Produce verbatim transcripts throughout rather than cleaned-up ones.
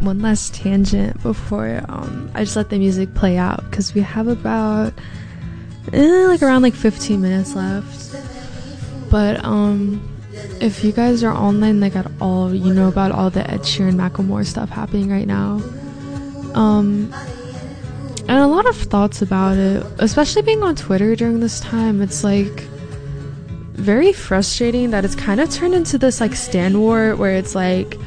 one last tangent before um, I just let the music play out, because we have about eh, like around like fifteen minutes left. But um, if you guys are online like at all, you know about all the Ed Sheeran Macklemore stuff happening right now. Um, and a lot of thoughts about it, especially being on Twitter during this time. It's like very frustrating that it's kind of turned into this like stan war where it's like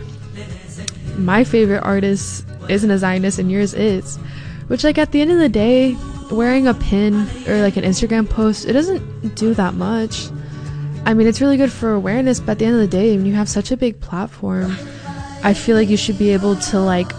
my favorite artist isn't a Zionist and yours is, which like at the end of the day, wearing a pin or like an Instagram post, it doesn't do that much. I mean, it's really good for awareness, but at the end of the day, when you have such a big platform, I feel like you should be able to like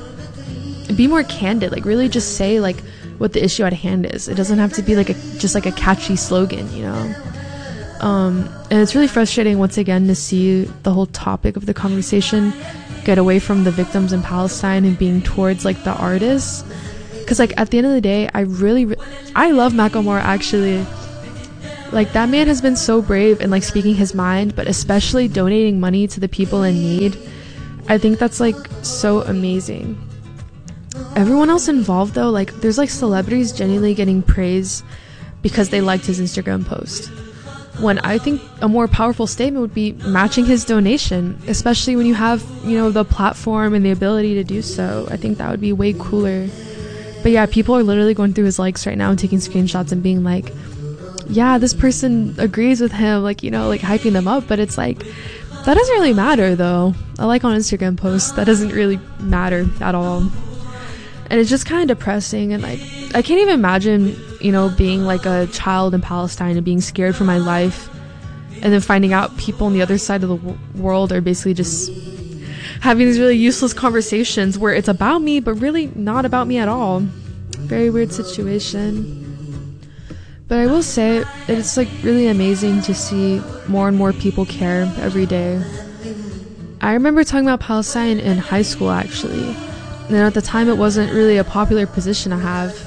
be more candid, like really just say like what the issue at hand is. It doesn't have to be like a just like a catchy slogan, you know. Um, and it's really frustrating once again to see the whole topic of the conversation get away from the victims in Palestine and being towards like the artists, because like at the end of the day, I really re- I love Macklemore actually. Like that man has been so brave in like speaking his mind, but especially donating money to the people in need. I think that's like so amazing. Everyone else involved though, like there's like celebrities genuinely getting praise because they liked his Instagram post, when I think a more powerful statement would be matching his donation, especially when you have, you know, the platform and the ability to do so. I think that would be way cooler. But yeah, people are literally going through his likes right now and taking screenshots and being like, yeah, this person agrees with him, like, you know, like hyping them up. But it's like, that doesn't really matter though. I like on Instagram posts, that doesn't really matter at all. And it's just kind of depressing. And like, I can't even imagine, you know, being like a child in Palestine and being scared for my life, and then finding out people on the other side of the w- world are basically just having these really useless conversations where it's about me but really not about me at all. Very weird situation. But I will say that it's like really amazing to see more and more people care every day. I remember talking about Palestine in high school actually, and at the time it wasn't really a popular position to have.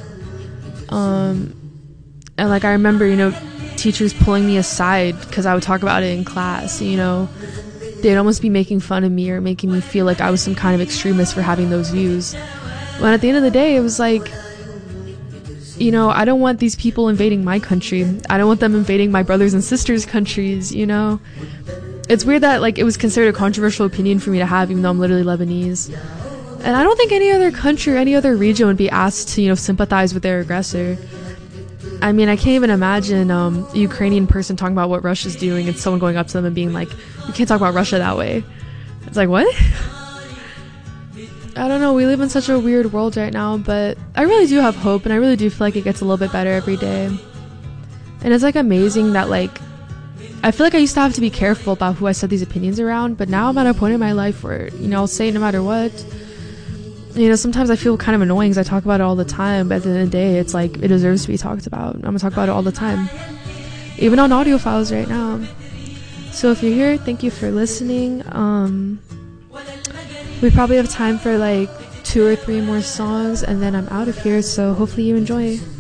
Um, and like I remember, you know, teachers pulling me aside because I would talk about it in class. You know, they'd almost be making fun of me or making me feel like I was some kind of extremist for having those views. When at the end of the day, it was like, you know, I don't want these people invading my country. I don't want them invading my brothers and sisters' countries, you know? It's weird that, like, it was considered a controversial opinion for me to have, even though I'm literally Lebanese. And I don't think any other country or any other region would be asked to, you know, sympathize with their aggressor. I mean, I can't even imagine um, a Ukrainian person talking about what Russia's doing and someone going up to them and being like, you can't talk about Russia that way. It's like, what? I don't know, we live in such a weird world right now, but I really do have hope, and I really do feel like it gets a little bit better every day. And it's like amazing that like I feel like I used to have to be careful about who I said these opinions around, but now I'm at a point in my life where, you know, I'll say it no matter what. You know, sometimes I feel kind of annoying because I talk about it all the time, but at the end of the day, it's like it deserves to be talked about. I'm gonna talk about it all the time, even on audio files right now. So if you're here, thank you for listening. Um, we probably have time for like two or three more songs, and then I'm out of here, so hopefully you enjoy.